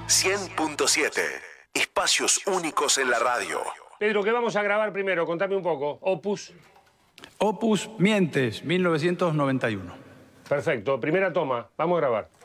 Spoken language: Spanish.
100.7. Espacios únicos en la radio. Pedro, ¿qué vamos a grabar primero? Contame un poco. Opus. Opus Mientes, 1991. Perfecto. Primera toma. Vamos a grabar.